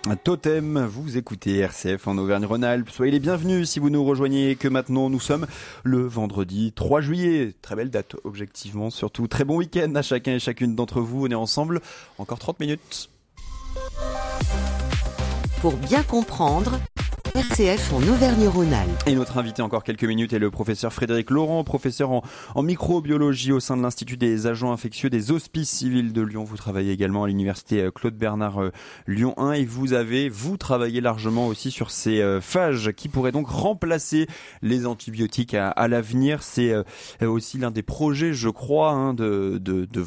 Totem, vous écoutez RCF en Auvergne-Rhône-Alpes. Soyez les bienvenus si vous nous rejoignez, que maintenant nous sommes le vendredi 3 juillet. Très belle date, objectivement, surtout. Très bon week-end à chacun et chacune d'entre vous. On est ensemble encore 30 minutes. Pour bien comprendre, RCF en Auvergne-Rhône-Alpes. Et notre invité encore quelques minutes est le professeur Frédéric Laurent, professeur en microbiologie au sein de l'Institut des agents infectieux des Hospices civils de Lyon. Vous travaillez également à l'université Claude Bernard Lyon 1 et vous travaillez largement aussi sur ces phages qui pourraient donc remplacer les antibiotiques à l'avenir. C'est aussi l'un des projets, je crois, de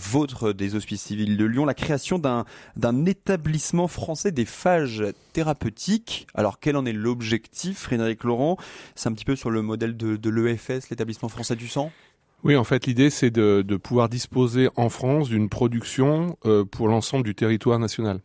des Hospices civils de Lyon, la création d'un établissement français des phages thérapeutiques. Alors quel en est l'objectif, Frédéric Laurent? C'est un petit peu sur le modèle de l'EFS, l'établissement français du sang? Oui, en fait, l'idée, c'est de pouvoir disposer en France d'une production pour l'ensemble du territoire national.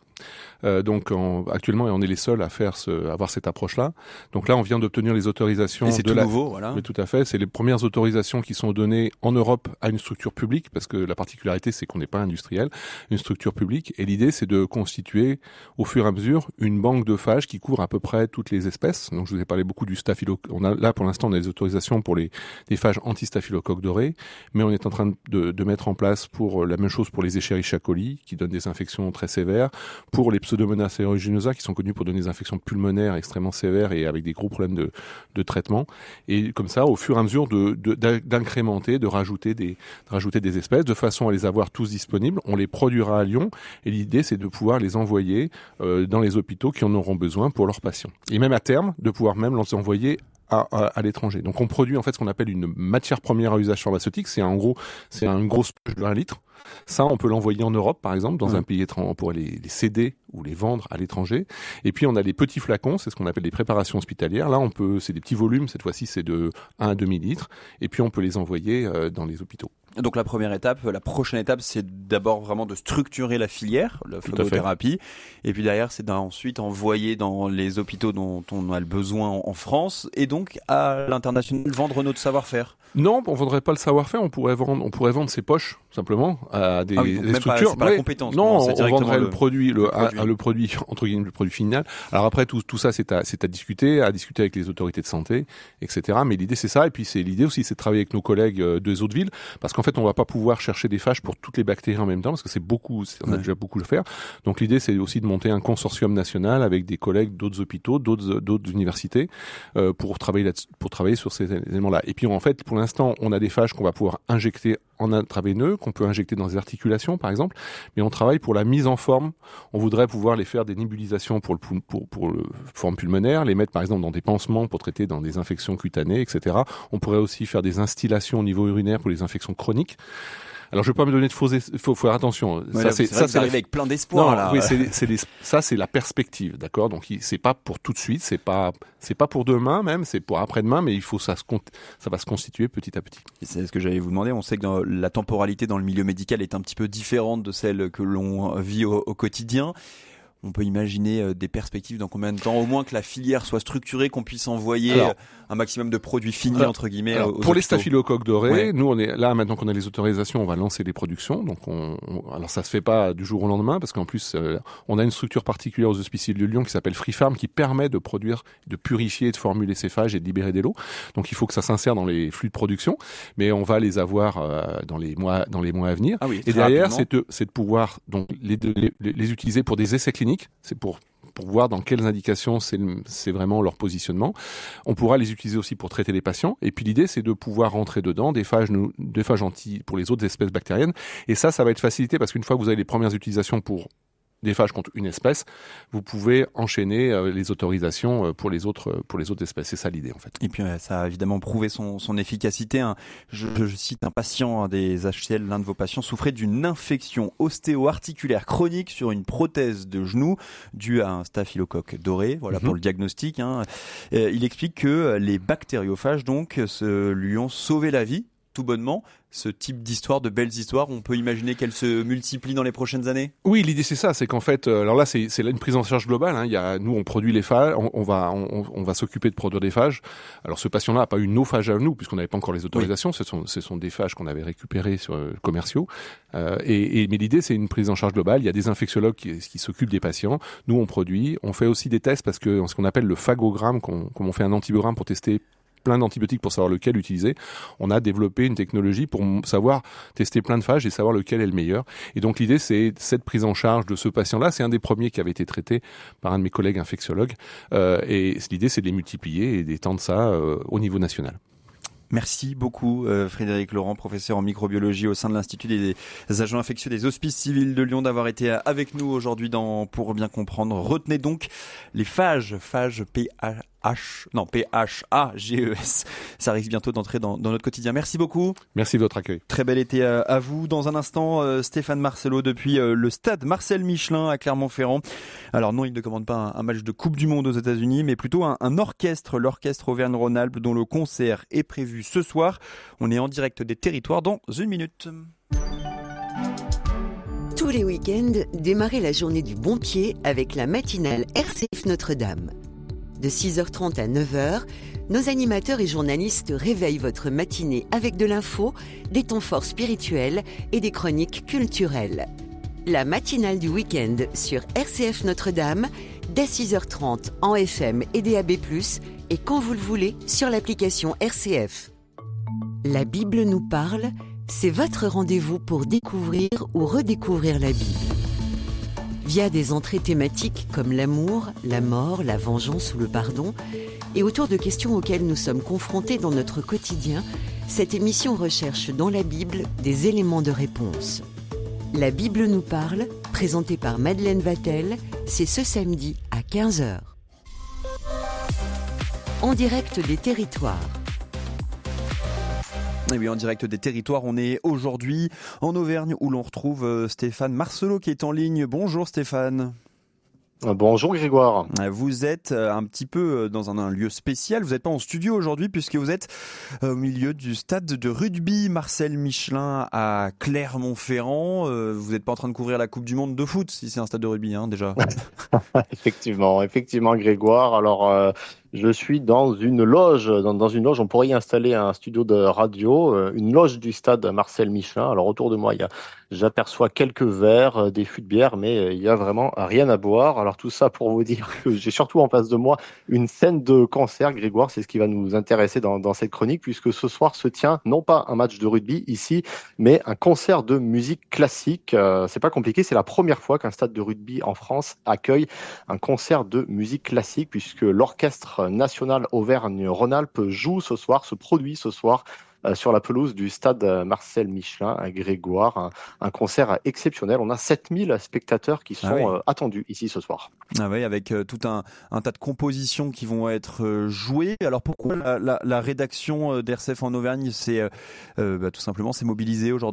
Actuellement, on est les seuls à avoir cette approche-là. Donc là, on vient d'obtenir les autorisations. Et c'est tout nouveau, voilà. Oui, tout à fait. C'est les premières autorisations qui sont données en Europe à une structure publique, parce que la particularité, c'est qu'on n'est pas industriel, une structure publique. Et l'idée, c'est de constituer, au fur et à mesure, une banque de phages qui couvre à peu près toutes les espèces. Donc, je vous ai parlé beaucoup du staphylocoque. Là, pour l'instant, on a des autorisations pour des phages anti-staphylocoque doré, mais on est en train de mettre en place la même chose pour les Escherichia coli, qui donnent des infections très sévères, pour les Pseudomonas aeruginosa, qui sont connus pour donner des infections pulmonaires extrêmement sévères et avec des gros problèmes de traitement. Et comme ça, au fur et à mesure, d'incrémenter, de rajouter des espèces, de façon à les avoir tous disponibles. On les produira à Lyon, et l'idée, c'est de pouvoir les envoyer dans les hôpitaux qui en auront besoin pour leurs patients. Et même à terme, de pouvoir même les envoyer à l'étranger. Donc on produit en fait ce qu'on appelle une matière première à usage pharmaceutique. C'est une grosse poche de 1 litre. Ça, on peut l'envoyer en Europe, par exemple, dans un pays étranger. On pourrait les céder ou les vendre à l'étranger. Et puis on a les petits flacons, c'est ce qu'on appelle des préparations hospitalières. Là, c'est des petits volumes. Cette fois-ci, c'est de 1 à 2 millilitres. Et puis on peut les envoyer dans les hôpitaux. Donc la prochaine étape, c'est d'abord vraiment de structurer la filière, la phlebothérapie, et puis derrière, c'est d'ensuite envoyer dans les hôpitaux dont on a le besoin en France, et donc à l'international vendre notre savoir-faire. Non, on vendrait pas le savoir-faire, on pourrait vendre ses poches simplement à des structures. C'est pas la compétence. Non, on vendrait le produit entre guillemets le produit final. Alors après tout ça c'est à discuter avec les autorités de santé, etc. Mais l'idée c'est ça, et puis l'idée aussi c'est de travailler avec nos collègues des autres villes, parce qu'en fait on va pas pouvoir chercher des phages pour toutes les bactéries en même temps, parce que on a déjà beaucoup le faire. Donc l'idée c'est aussi de monter un consortium national avec des collègues d'autres hôpitaux, d'autres universités pour travailler sur ces éléments-là. Et puis en fait pour l'instant on a des phages qu'on va pouvoir injecter en intraveineux, qu'on peut injecter dans les articulations par exemple, mais on travaille pour la mise en forme. On voudrait pouvoir les faire des nébulisations pour le forme pulmonaire, les mettre par exemple dans des pansements pour traiter dans des infections cutanées, etc. On pourrait aussi faire des instillations au niveau urinaire pour les infections chroniques. Alors je ne vais pas me donner de faut faire attention. Ouais, c'est arrivé avec plein d'espoir là. Oui, ça c'est la perspective, d'accord. Donc c'est pas pour tout de suite, c'est pas pour demain même, c'est pour après-demain, mais ça va se constituer petit à petit. Et c'est ce que j'allais vous demander. On sait que la temporalité dans le milieu médical est un petit peu différente de celle que l'on vit au quotidien. On peut imaginer des perspectives dans combien de temps, au moins que la filière soit structurée, qu'on puisse envoyer un maximum de produits finis entre guillemets. Aux pour hôpitaux. Les staphylocoques dorés, nous on est là maintenant qu'on a les autorisations, on va lancer les productions. Donc alors ça se fait pas du jour au lendemain, parce qu'en plus on a une structure particulière aux Hospices de Lyon qui s'appelle Free Farm, qui permet de produire, de purifier, de formuler ces phages et de libérer des lots. Donc il faut que ça s'insère dans les flux de production, mais on va les avoir dans les mois à venir. Et derrière c'est de pouvoir donc les utiliser pour des essais cliniques. C'est pour voir dans quelles indications c'est vraiment leur positionnement. On pourra les utiliser aussi pour traiter les patients. Et puis l'idée, c'est de pouvoir rentrer dedans des phages anti pour les autres espèces bactériennes. Et ça va être facilité, parce qu'une fois que vous avez les premières utilisations pour des phages contre une espèce, vous pouvez enchaîner les autorisations pour les autres espèces. C'est ça l'idée en fait. Et puis ça a évidemment prouvé son efficacité. Je cite un patient des HCL, l'un de vos patients souffrait d'une infection ostéo-articulaire chronique sur une prothèse de genou due à un staphylocoque doré. Voilà pour le diagnostic. Il explique que les bactériophages donc lui ont sauvé la vie. tout bonnement, ce type d'histoire, de belles histoires, on peut imaginer qu'elles se multiplient dans les prochaines années? Oui, l'idée c'est ça, c'est qu'en fait, alors là c'est là une prise en charge globale. Nous on produit les phages, on va s'occuper de produire des phages. Alors ce patient-là n'a pas eu nos phages à nous puisqu'on n'avait pas encore les autorisations. Oui. Ce sont des phages qu'on avait récupérés sur commerciaux. Mais l'idée c'est une prise en charge globale. Il y a des infectiologues qui s'occupent des patients. Nous on produit, on fait aussi des tests parce que ce qu'on appelle le phagogramme, comme on fait un antibiogramme pour tester plein d'antibiotiques pour savoir lequel utiliser. On a développé une technologie pour savoir tester plein de phages et savoir lequel est le meilleur. Et donc l'idée, c'est cette prise en charge de ce patient-là. C'est un des premiers qui avait été traité par un de mes collègues infectiologues. Et l'idée, c'est de les multiplier et d'étendre ça au niveau national. Merci beaucoup Frédéric Laurent, professeur en microbiologie au sein de l'Institut des agents infectieux des Hospices civils de Lyon, d'avoir été avec nous aujourd'hui Pour bien comprendre. Retenez donc les phages PHAGES. Ça risque bientôt d'entrer dans notre quotidien. Merci beaucoup. Merci de votre accueil. Très bel été à vous. Dans un instant, Stéphane Marcelo depuis le stade Marcel Michelin à Clermont-Ferrand. Alors non, il ne commande pas un match de Coupe du Monde aux États-Unis, mais plutôt un orchestre, l'orchestre Auvergne-Rhône-Alpes, dont le concert est prévu ce soir. On est en direct des territoires dans une minute. Tous les week-ends, démarrez la journée du bon pied avec la matinale RCF Notre-Dame. De 6h30 à 9h, nos animateurs et journalistes réveillent votre matinée avec de l'info, des temps forts spirituels et des chroniques culturelles. La matinale du week-end sur RCF Notre-Dame, dès 6h30 en FM et DAB+, et quand vous le voulez sur l'application RCF. La Bible nous parle, c'est votre rendez-vous pour découvrir ou redécouvrir la Bible. Via des entrées thématiques comme l'amour, la mort, la vengeance ou le pardon, et autour de questions auxquelles nous sommes confrontés dans notre quotidien, cette émission recherche dans la Bible des éléments de réponse. La Bible nous parle, présentée par Madeleine Vatel, c'est ce samedi à 15h. En direct des territoires. Et oui, en direct des territoires, on est aujourd'hui en Auvergne où l'on retrouve Stéphane Marcelo qui est en ligne. Bonjour Stéphane. Bonjour Grégoire. Vous êtes un petit peu dans un lieu spécial. Vous n'êtes pas en studio aujourd'hui puisque vous êtes au milieu du stade de rugby Marcel Michelin à Clermont-Ferrand. Vous n'êtes pas en train de couvrir la Coupe du Monde de foot si c'est un stade de rugby déjà. Effectivement Grégoire. Alors je suis dans une loge. Dans une loge, on pourrait y installer un studio de radio, une loge du stade Marcel Michelin. Alors autour de moi, j'aperçois quelques verres, des fûts de bière, mais il y a vraiment rien à boire. Alors tout ça pour vous dire que j'ai surtout en face de moi une scène de concert, Grégoire. C'est ce qui va nous intéresser dans cette chronique, puisque ce soir se tient non pas un match de rugby ici, mais un concert de musique classique. C'est pas compliqué, c'est la première fois qu'un stade de rugby en France accueille un concert de musique classique, puisque l'orchestre national Auvergne-Rhône-Alpes se produit ce soir sur la pelouse du stade Marcel Michelin à Grégoire. Un concert exceptionnel. On a 7000 spectateurs qui sont attendus ici ce soir. Ah oui, avec tout un tas de compositions qui vont être jouées. Alors pourquoi la rédaction d'RCF en Auvergne tout simplement s'est mobilisée aujourd'hui ?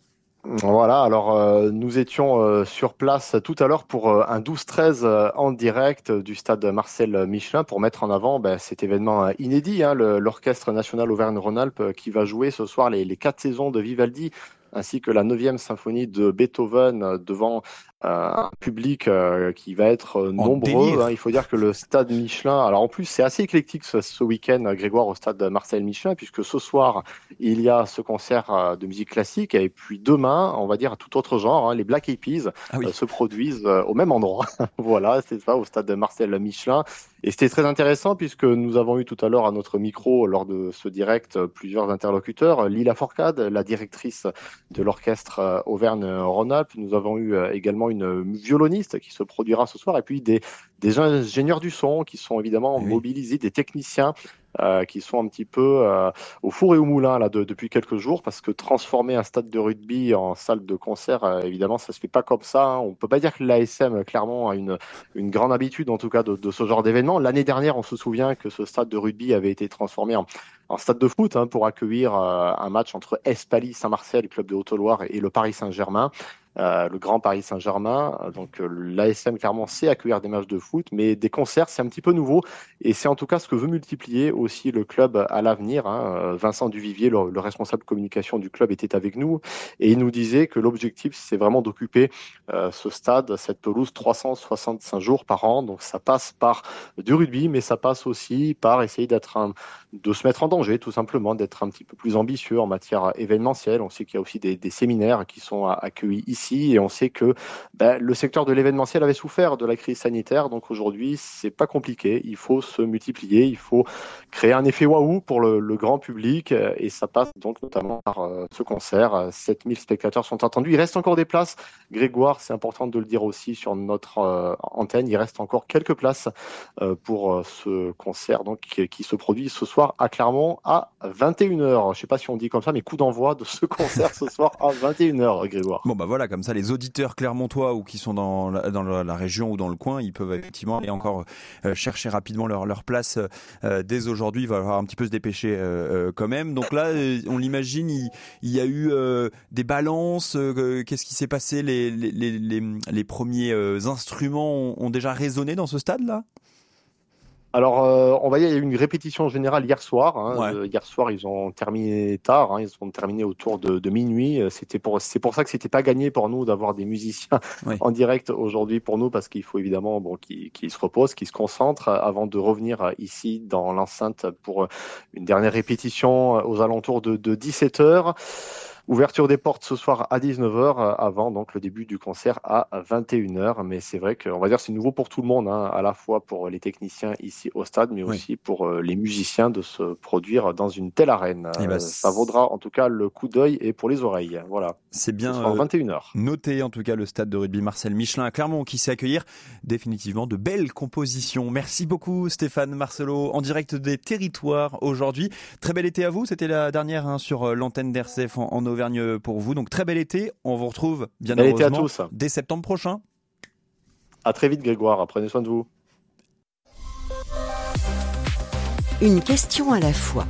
Voilà, alors nous étions sur place tout à l'heure pour un 12-13 en direct du stade Marcel Michelin pour mettre en avant cet événement inédit, l'Orchestre national Auvergne-Rhône-Alpes qui va jouer ce soir les 4 saisons de Vivaldi ainsi que la 9e symphonie de Beethoven devant un public qui va être nombreux. Il faut dire que le stade Michelin, alors en plus c'est assez éclectique ce week-end, Grégoire, au stade Marcel Michelin, puisque ce soir il y a ce concert de musique classique et puis demain, on va dire à tout autre genre, les Black Eyed Peas se produisent au même endroit. Voilà, c'est ça, au stade Marcel Michelin. Et c'était très intéressant puisque nous avons eu tout à l'heure à notre micro, lors de ce direct, plusieurs interlocuteurs. Lila Fourcade, la directrice de l'orchestre Auvergne-Rhône-Alpes. Nous avons eu également une violoniste qui se produira ce soir et puis des ingénieurs du son qui sont évidemment mobilisés, des techniciens qui sont un petit peu au four et au moulin depuis quelques jours, parce que transformer un stade de rugby en salle de concert, évidemment, ça se fait pas comme ça. On peut pas dire que l'ASM Clermont a une grande habitude, en tout cas, de ce genre d'événement. L'année dernière, on se souvient que ce stade de rugby avait été transformé en stade de foot pour accueillir un match entre Espali Saint-Marcel, club de Haute-Loire, et le Paris Saint-Germain. le Grand Paris Saint-Germain. Donc l'ASM Clermont sait accueillir des matchs de foot, mais des concerts, c'est un petit peu nouveau. Et c'est en tout cas ce que veut multiplier aussi le club à l'avenir. Vincent Duvivier, le responsable communication du club, était avec nous et il nous disait que l'objectif, c'est vraiment d'occuper ce stade, cette pelouse, 365 jours par an. Donc ça passe par du rugby, mais ça passe aussi par essayer de se mettre en danger, tout simplement, d'être un petit peu plus ambitieux en matière événementielle. On sait qu'il y a aussi des séminaires qui sont accueillis ici et on sait que le secteur de l'événementiel avait souffert de la crise sanitaire. Donc aujourd'hui, c'est pas compliqué. Il faut se multiplier, il faut créer un effet waouh pour le grand public et ça passe donc notamment par ce concert. 7000 spectateurs sont attendus. Il reste encore des places. Grégoire, c'est important de le dire aussi sur notre antenne, il reste encore quelques places pour ce concert donc, qui se produit ce soir à Clermont à 21h. Je ne sais pas si on dit comme ça, mais coup d'envoi de ce concert ce soir à 21h, Grégoire. Bon, voilà, comme ça, les auditeurs clermontois ou qui sont dans la région ou dans le coin, ils peuvent effectivement aller encore chercher rapidement leur place dès aujourd'hui. Il va falloir un petit peu se dépêcher quand même. Donc là, on l'imagine, il y a eu des balances. Qu'est-ce qui s'est passé? Les premiers instruments ont déjà résonné dans ce stade-là? Alors, on va dire, il y a eu une répétition générale hier soir. Ouais. Hier soir, ils ont terminé tard. Ils ont terminé autour de minuit. C'est pour ça que c'était pas gagné pour nous d'avoir des musiciens en direct aujourd'hui pour nous, parce qu'il faut évidemment qu'ils se reposent, qu'ils se concentrent avant de revenir ici dans l'enceinte pour une dernière répétition aux alentours de 17h. Ouverture des portes ce soir à 19h avant donc le début du concert à 21h. Mais c'est vrai qu'on va dire c'est nouveau pour tout le monde, à la fois pour les techniciens ici au stade, mais aussi pour les musiciens de se produire dans une telle arène. Ça vaudra en tout cas le coup d'œil et pour les oreilles. Voilà. C'est bien 21h. Noté en tout cas le stade de rugby Marcel Michelin à Clermont qui sait accueillir définitivement de belles compositions. Merci beaucoup Stéphane Marcelo en direct des territoires aujourd'hui. Très bel été à vous, c'était la dernière sur l'antenne d'RCF en Auvergne pour vous. Donc très bel été, on vous retrouve bien heureusement dès septembre prochain. À très vite Grégoire, prenez soin de vous. Une question à la fois.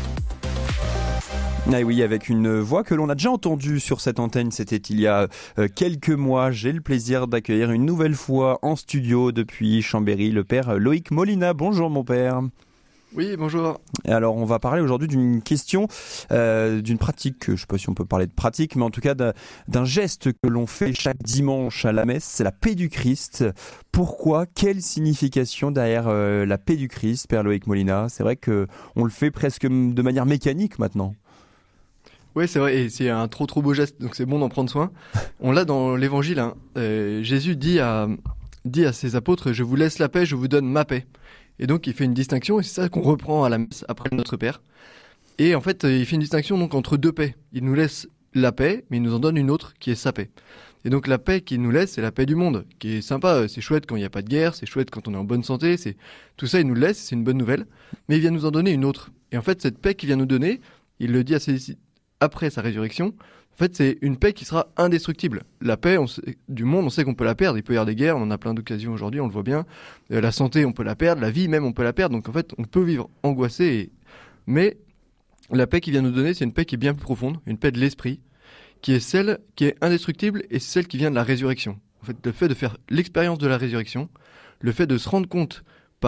Ah oui, avec une voix que l'on a déjà entendue sur cette antenne, c'était il y a quelques mois. J'ai le plaisir d'accueillir une nouvelle fois en studio depuis Chambéry le père Loïc Molina. Bonjour mon père. Oui, bonjour. Alors, on va parler aujourd'hui d'une question, d'une pratique, je ne sais pas si on peut parler de pratique, mais en tout cas d'un geste que l'on fait chaque dimanche à la messe, c'est la paix du Christ. Pourquoi? Quelle signification derrière la paix du Christ, Père Loïc Molina? C'est vrai qu'on le fait presque de manière mécanique maintenant. Oui, c'est vrai, et c'est un trop beau geste, donc c'est bon d'en prendre soin. On l'a dans l'évangile, Jésus dit à ses apôtres, je vous laisse la paix, je vous donne ma paix. Et donc il fait une distinction, et c'est ça qu'on reprend à la messe après Notre Père. Et en fait, il fait une distinction donc entre deux paix. Il nous laisse la paix, mais il nous en donne une autre qui est sa paix. Et donc la paix qu'il nous laisse, c'est la paix du monde, qui est sympa, c'est chouette quand il n'y a pas de guerre, c'est chouette quand on est en bonne santé, tout ça il nous le laisse, c'est une bonne nouvelle, mais il vient nous en donner une autre. Et en fait, cette paix qu'il vient nous donner, il le dit après sa résurrection, en fait, c'est une paix qui sera indestructible. La paix du monde, on sait qu'on peut la perdre. Il peut y avoir des guerres, on en a plein d'occasions aujourd'hui, on le voit bien. La santé, on peut la perdre. La vie même, on peut la perdre. Donc en fait, on peut vivre angoissé. Mais la paix qu'il vient nous donner, c'est une paix qui est bien plus profonde, une paix de l'esprit, qui est celle qui est indestructible et c'est celle qui vient de la résurrection. En fait, le fait de faire l'expérience de la résurrection, le fait de se rendre compte,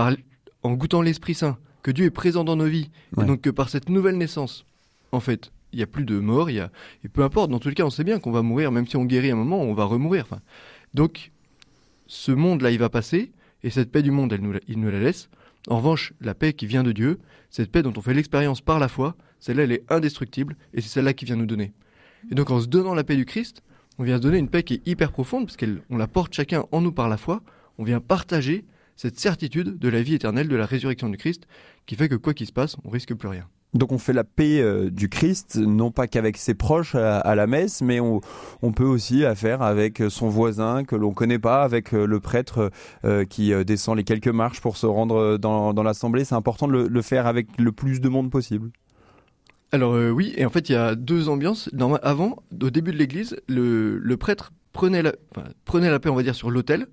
en goûtant l'Esprit Saint, que Dieu est présent dans nos vies, et donc que par cette nouvelle naissance, en fait, il n'y a plus de mort, et peu importe, dans tous les cas, on sait bien qu'on va mourir, même si on guérit un moment, on va remourir. Donc, ce monde-là, il va passer, et cette paix du monde, il nous la laisse. En revanche, la paix qui vient de Dieu, cette paix dont on fait l'expérience par la foi, celle-là, elle est indestructible, et c'est celle-là qui vient nous donner. Et donc, en se donnant la paix du Christ, on vient se donner une paix qui est hyper profonde, parce qu'on la porte chacun en nous par la foi, on vient partager cette certitude de la vie éternelle, de la résurrection du Christ, qui fait que quoi qu'il se passe, on risque plus rien. Donc on fait la paix du Christ, non pas qu'avec ses proches à la messe, mais on peut aussi la faire avec son voisin que l'on connaît pas, avec le prêtre qui descend les quelques marches pour se rendre dans l'assemblée. C'est important de le faire avec le plus de monde possible. Alors oui, et en fait il y a deux ambiances. Avant, au début de l'église, le prêtre prenait la paix, on va dire, sur l'autel.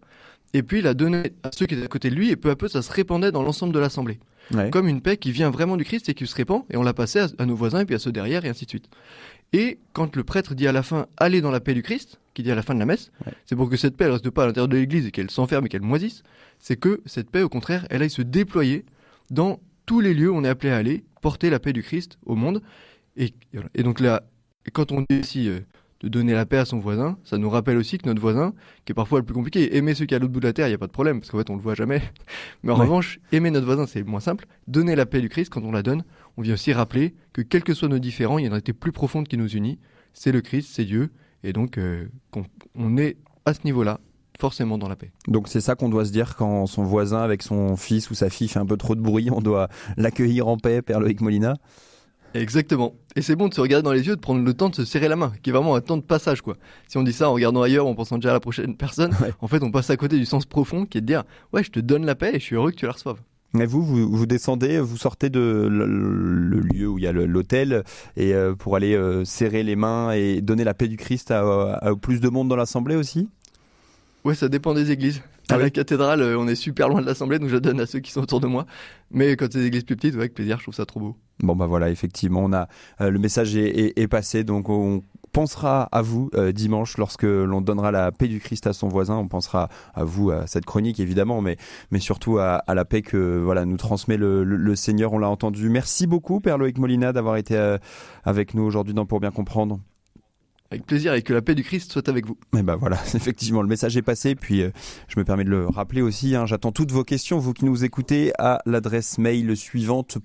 et puis il a donné à ceux qui étaient à côté de lui, et peu à peu ça se répandait dans l'ensemble de l'assemblée. Ouais. Comme une paix qui vient vraiment du Christ et qui se répand, et on l'a passé à nos voisins, et puis à ceux derrière, et ainsi de suite. Et quand le prêtre dit à la fin « Allez dans la paix du Christ », qui dit à la fin de la messe, c'est pour que cette paix ne reste pas à l'intérieur de l'église et qu'elle s'enferme et qu'elle moisisse, c'est que cette paix, au contraire, elle aille se déployer dans tous les lieux où on est appelé à aller, porter la paix du Christ au monde. Et donc là, quand on dit ici de donner la paix à son voisin, ça nous rappelle aussi que notre voisin, qui est parfois le plus compliqué, aimer ceux qui sont à l'autre bout de la terre, il n'y a pas de problème, parce qu'en fait on le voit jamais. Mais en revanche, aimer notre voisin, c'est moins simple. Donner la paix du Christ, quand on la donne, on vient aussi rappeler que quels que soient nos différends, il y a une réalité plus profonde qui nous unit, c'est le Christ, c'est Dieu, et donc on est à ce niveau-là, forcément dans la paix. Donc c'est ça qu'on doit se dire quand son voisin avec son fils ou sa fille fait un peu trop de bruit, on doit l'accueillir en paix, Père Loïc Molina. Exactement. Et c'est bon de se regarder dans les yeux, de prendre le temps de se serrer la main, qui est vraiment un temps de passage, quoi. Si on dit ça en regardant ailleurs, en pensant déjà à la prochaine personne, en fait on passe à côté du sens profond qui est de dire « Ouais, je te donne la paix et je suis heureux que tu la reçoives ». Mais vous descendez, vous sortez de le lieu où il y a l'hôtel et pour aller serrer les mains et donner la paix du Christ à plus de monde dans l'assemblée aussi ? Ouais, ça dépend des églises. À la cathédrale, on est super loin de l'assemblée, donc je donne à ceux qui sont autour de moi. Mais quand c'est des églises plus petites, avec plaisir, je trouve ça trop beau. Bon, bah voilà, effectivement, on a le message est passé, donc on pensera à vous dimanche lorsque l'on donnera la paix du Christ à son voisin. On pensera à vous, à cette chronique évidemment, mais surtout à la paix que nous transmet le Seigneur. On l'a entendu. Merci beaucoup, Père Loïc Molina, d'avoir été avec nous aujourd'hui dans Pour bien comprendre. Avec plaisir, et que la paix du Christ soit avec vous. Et ben voilà, effectivement, le message est passé. Puis je me permets de le rappeler aussi, j'attends toutes vos questions, vous qui nous écoutez, à l'adresse mail suivante,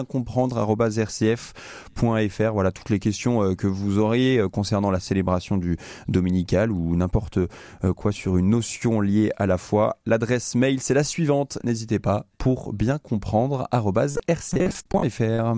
pourbiencomprendre@rcf.fr. Voilà, toutes les questions que vous auriez concernant la célébration du dominical ou n'importe quoi sur une notion liée à la foi. L'adresse mail, c'est la suivante, n'hésitez pas, pourbiencomprendre@rcf.fr.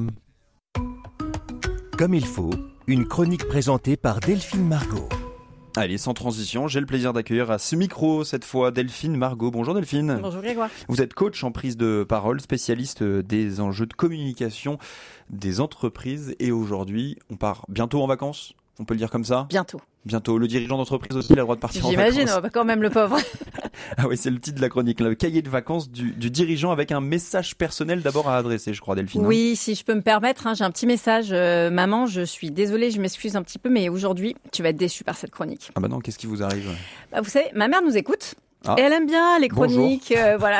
Comme il faut, une chronique présentée par Delphine Margot. Allez, sans transition, j'ai le plaisir d'accueillir à ce micro, cette fois, Delphine Margot. Bonjour Delphine. Bonjour Grégoire. Vous êtes coach en prise de parole, spécialiste des enjeux de communication des entreprises. Et aujourd'hui, on part bientôt en vacances, on peut le dire comme ça ? Bientôt. Le dirigeant d'entreprise aussi, il a le droit de partir en vacances. J'imagine, quand même le pauvre. Ah oui, c'est le titre de la chronique, le cahier de vacances du dirigeant avec un message personnel d'abord à adresser, je crois, Delphine. Oui, si je peux me permettre, j'ai un petit message. Maman, je suis désolée, je m'excuse un petit peu, mais aujourd'hui, tu vas être déçue par cette chronique. Ah bah non, qu'est-ce qui vous arrive ? Vous savez, ma mère nous écoute. Et elle aime bien les chroniques,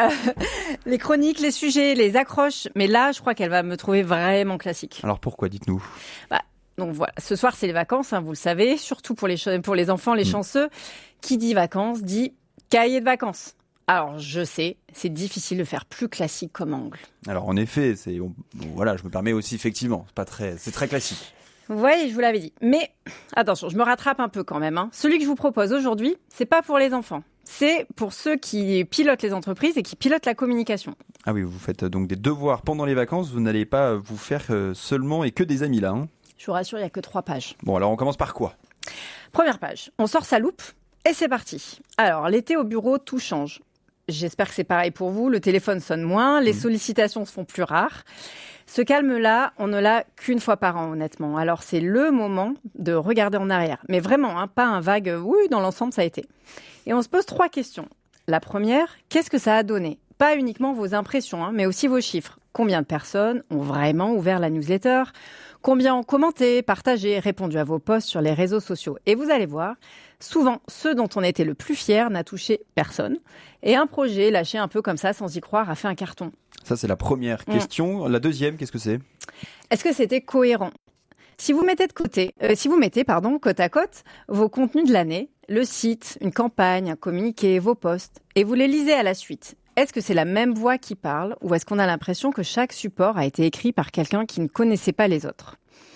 les chroniques, les sujets, les accroches. Mais là, je crois qu'elle va me trouver vraiment classique. Alors pourquoi, dites-nous ? Donc voilà, ce soir c'est les vacances, vous le savez, surtout pour les enfants, les chanceux. Qui dit vacances dit cahier de vacances. Alors je sais, c'est difficile de faire plus classique comme angle. Alors en effet, je me permets aussi effectivement, c'est très classique. Oui, je vous l'avais dit. Mais attention, je me rattrape un peu quand même. Celui que je vous propose aujourd'hui, c'est pas pour les enfants. C'est pour ceux qui pilotent les entreprises et qui pilotent la communication. Ah oui, vous faites donc des devoirs pendant les vacances, vous n'allez pas vous faire seulement et que des amis là. Je vous rassure, il n'y a que 3 pages. Bon, alors on commence par quoi ? Première page, on sort sa loupe et c'est parti. Alors, l'été au bureau, tout change. J'espère que c'est pareil pour vous. Le téléphone sonne moins, les sollicitations se font plus rares. Ce calme-là, on ne l'a qu'une fois par an, honnêtement. Alors, c'est le moment de regarder en arrière. Mais vraiment, pas un vague « oui, dans l'ensemble, ça a été ». Et on se pose 3 questions. La première, qu'est-ce que ça a donné ? Pas uniquement vos impressions, mais aussi vos chiffres. Combien de personnes ont vraiment ouvert la newsletter ? Combien ont commenté, partagé, répondu à vos posts sur les réseaux sociaux ? Et vous allez voir, souvent, ceux dont on était le plus fier n'a touché personne. Et un projet lâché un peu comme ça, sans y croire, a fait un carton. Ça, c'est la première question. La deuxième, qu'est-ce que c'est ? Est-ce que c'était cohérent ? Si vous mettez côte à côte vos contenus de l'année, le site, une campagne, un communiqué, vos posts, et vous les lisez à la suite, est-ce que c'est la même voix qui parle ou est-ce qu'on a l'impression que chaque support a été écrit par quelqu'un qui ne connaissait pas les autres ?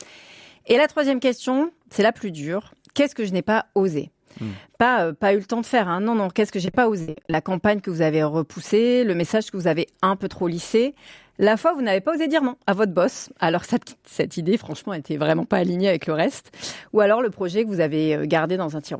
Et la troisième question, c'est la plus dure. Qu'est-ce que je n'ai pas osé ? Pas eu le temps de faire. Non, qu'est-ce que j'ai pas osé ? La campagne que vous avez repoussée, le message que vous avez un peu trop lissé, la fois où vous n'avez pas osé dire non à votre boss, alors que cette idée, franchement, n'était vraiment pas alignée avec le reste, ou alors le projet que vous avez gardé dans un tiroir.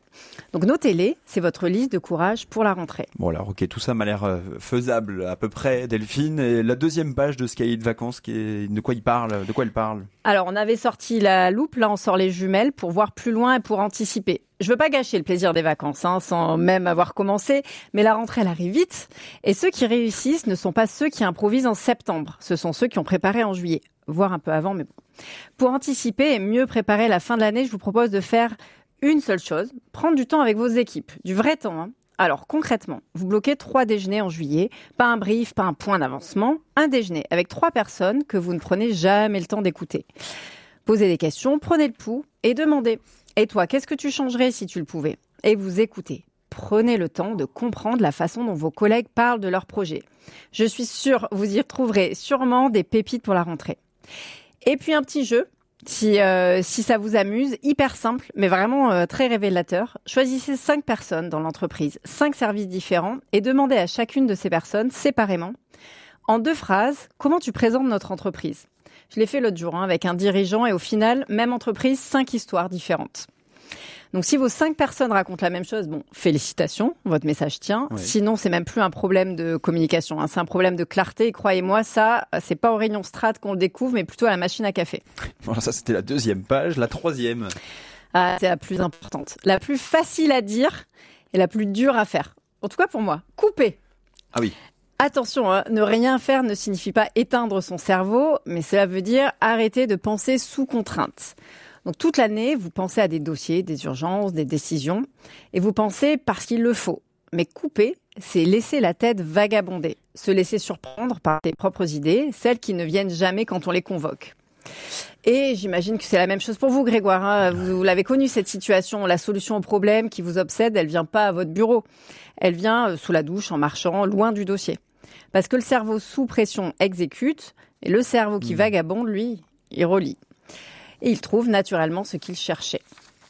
Donc notez-les, c'est votre liste de courage pour la rentrée. Bon alors ok, tout ça m'a l'air faisable à peu près, Delphine. Et la deuxième page de ce cahier de vacances, de quoi elle parle? Alors on avait sorti la loupe, là on sort les jumelles pour voir plus loin et pour anticiper. Je veux pas gâcher le plaisir des vacances, sans même avoir commencé, mais la rentrée elle arrive vite. Et ceux qui réussissent ne sont pas ceux qui improvisent en septembre, ce sont ceux qui ont préparé en juillet, voire un peu avant, mais bon. Pour anticiper et mieux préparer la fin de l'année, je vous propose de faire une seule chose, prendre du temps avec vos équipes, du vrai temps. Alors concrètement, vous bloquez 3 déjeuners en juillet, pas un brief, pas un point d'avancement, un déjeuner avec 3 personnes que vous ne prenez jamais le temps d'écouter. Posez des questions, prenez le pouls et demandez. Et toi, qu'est-ce que tu changerais si tu le pouvais? Et vous écoutez. Prenez le temps de comprendre la façon dont vos collègues parlent de leur projet. Je suis sûre, vous y retrouverez sûrement des pépites pour la rentrée. Et puis un petit jeu, si ça vous amuse, hyper simple, mais vraiment très révélateur. Choisissez 5 personnes dans l'entreprise, 5 services différents, et demandez à chacune de ces personnes, séparément, en 2 phrases, comment tu présentes notre entreprise. Je l'ai fait l'autre jour avec un dirigeant et au final, même entreprise, 5 histoires différentes. Donc si vos 5 personnes racontent la même chose, bon, félicitations, votre message tient. Ouais. Sinon, c'est même plus un problème de communication, c'est un problème de clarté. Et croyez-moi, ça, c'est pas aux réunions strat qu'on le découvre, mais plutôt à la machine à café. Voilà, ça c'était la 2e page, la 3e. Ah, c'est la plus importante, la plus facile à dire et la plus dure à faire. En tout cas pour moi, couper. Ah oui. Attention, ne rien faire ne signifie pas éteindre son cerveau, mais cela veut dire arrêter de penser sous contrainte. Donc toute l'année, vous pensez à des dossiers, des urgences, des décisions, et vous pensez parce qu'il le faut. Mais couper, c'est laisser la tête vagabonder, se laisser surprendre par tes propres idées, celles qui ne viennent jamais quand on les convoque. Et j'imagine que c'est la même chose pour vous, Grégoire. Vous l'avez connu, cette situation. La solution au problème qui vous obsède, elle vient pas à votre bureau. Elle vient sous la douche, en marchant, loin du dossier. Parce que le cerveau sous pression exécute, et le cerveau qui vagabonde, lui, il relie. Et il trouve naturellement ce qu'il cherchait.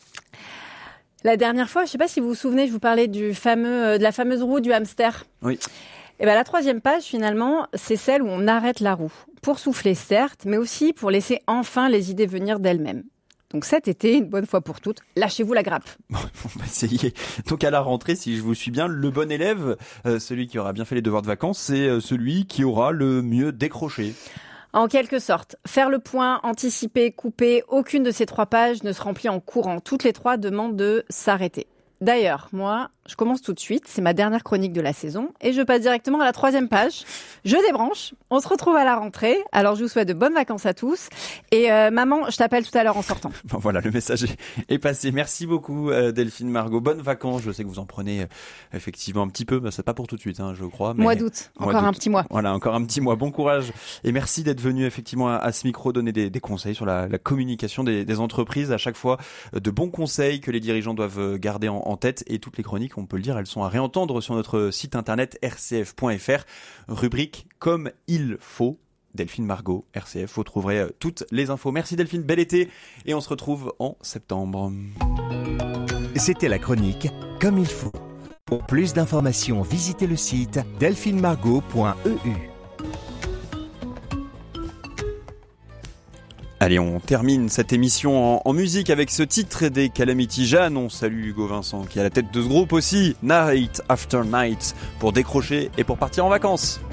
La dernière fois, je ne sais pas si vous vous souvenez, je vous parlais de la fameuse roue du hamster. Oui. Et bien la 3e page, finalement, c'est celle où on arrête la roue. Pour souffler, certes, mais aussi pour laisser enfin les idées venir d'elles-mêmes. Donc cet été, une bonne fois pour toutes, lâchez-vous la grappe. Bon, on va essayer. Donc à la rentrée, si je vous suis bien, le bon élève, celui qui aura bien fait les devoirs de vacances, c'est celui qui aura le mieux décroché. En quelque sorte, faire le point, anticiper, couper, aucune de ces 3 pages ne se remplit en courant. Toutes les 3 demandent de s'arrêter. D'ailleurs, moi, je commence tout de suite, c'est ma dernière chronique de la saison, et je passe directement à la 3e page. Je débranche, on se retrouve à la rentrée, alors je vous souhaite de bonnes vacances à tous, et maman, je t'appelle tout à l'heure en sortant. Bon, voilà, le message est passé. Merci beaucoup Delphine Margot, bonnes vacances, je sais que vous en prenez effectivement un petit peu, c'est pas pour tout de suite, je crois. Mais... Mois d'août, encore un petit mois. Voilà, encore un petit mois, bon courage, et merci d'être venu effectivement à ce micro donner des conseils sur la communication des entreprises, à chaque fois de bons conseils que les dirigeants doivent garder en tête, et toutes les chroniques, on peut le dire, elles sont à réentendre sur notre site internet rcf.fr, rubrique Comme il faut. Delphine Margot, RCF, vous trouverez toutes les infos. Merci Delphine, bel été, et on se retrouve en septembre. C'était la chronique Comme il faut. Pour plus d'informations, visitez le site delphinemargot.eu. Allez, on termine cette émission en musique avec ce titre des Calamity Jane. On salue Hugo Vincent qui est à la tête de ce groupe aussi, Night After Night, pour décrocher et pour partir en vacances.